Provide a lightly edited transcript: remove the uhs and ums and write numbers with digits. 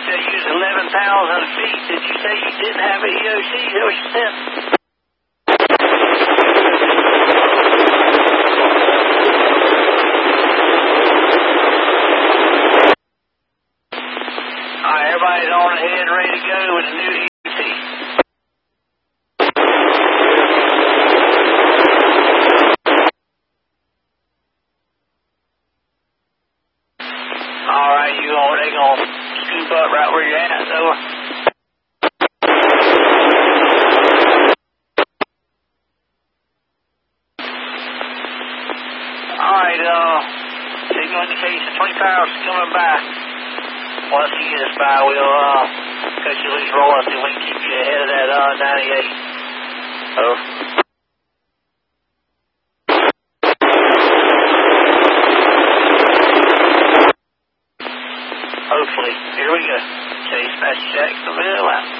said you was 11,000 feet. Did you say you didn't have an EOC? Is that what you said? All right, everybody's on ahead, ready to go with the new EOC. All right, they gonna scoop up right where you're at, though. Signal indication 25 is coming by. Once you get us by, we'll cut you loose royalty. We can keep you ahead of that 98. Over. Hopefully. Here we go. Chase Master Jacksonville out.